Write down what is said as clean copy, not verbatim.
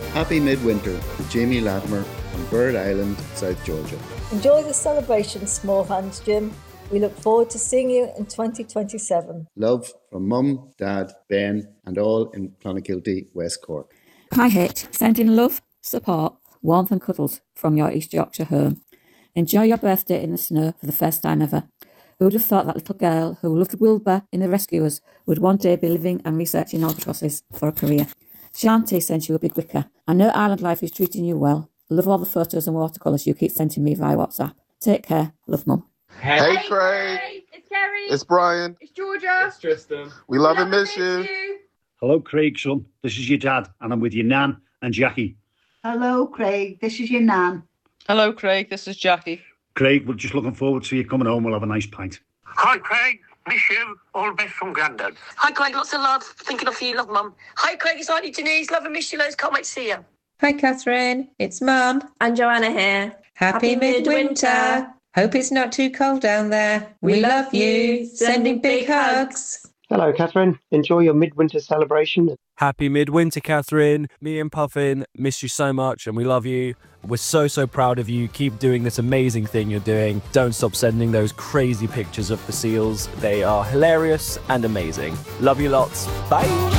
Happy midwinter to Jamie Latimer on Bird Island, South Georgia. Enjoy the celebration, Small Hands Jim. We look forward to seeing you in 2027. Love from Mum, Dad, Ben and all in Clonakilty, West Cork. Hi Hitch, sending love, support, warmth and cuddles from your East Yorkshire home. Enjoy your birthday in the snow for the first time ever. Who would have thought that little girl who loved Wilbur in The Rescuers would one day be living and researching albatrosses for a career? Shanti sent you a big wicker. I know Island Life is treating you well. Love all the photos and watercolours you keep sending me via WhatsApp. Take care. Love, Mum. Hey Craig. It's Kerry. It's Brian. It's Georgia. It's Tristan. We love and miss you. Hello, Craig, son. This is your dad, and I'm with your nan and Jackie. Hello, Craig. This is your nan. Hello, Craig. This is Jackie. Craig, we're just looking forward to you coming home. We'll have a nice pint. Hi, Craig. Miss you. All the best from Grandad. Hi, Craig. Lots of love. Thinking of you. Love, Mum. Hi, Craig. It's Auntie Denise. Love and miss you loads. Can't wait to see you. Hi, Catherine. It's Mum. And Joanna here. Happy midwinter. Hope it's not too cold down there. We love you. Sending big hugs. Hello, Catherine. Enjoy your midwinter celebration. Happy midwinter, Catherine. Me and Puffin miss you so much and we love you. We're so proud of you. Keep doing this amazing thing you're doing. Don't stop sending those crazy pictures of the seals. They are hilarious and amazing. Love you lots. Bye.